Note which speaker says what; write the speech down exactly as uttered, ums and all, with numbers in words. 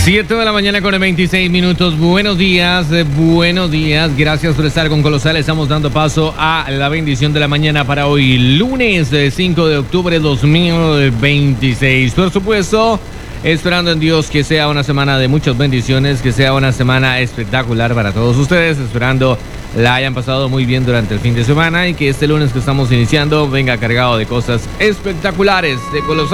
Speaker 1: siete de la mañana con veintiséis minutos. Buenos días, eh, buenos días. Gracias por estar con Colosal. Estamos dando paso a la bendición de la mañana para hoy, lunes eh, cinco de octubre de dos mil veintiséis. Por supuesto, esperando en Dios que sea una semana de muchas bendiciones, que sea una semana espectacular para todos ustedes. Esperando la hayan pasado muy bien durante el fin de semana y que este lunes que estamos iniciando venga cargado de cosas espectaculares de Colosal.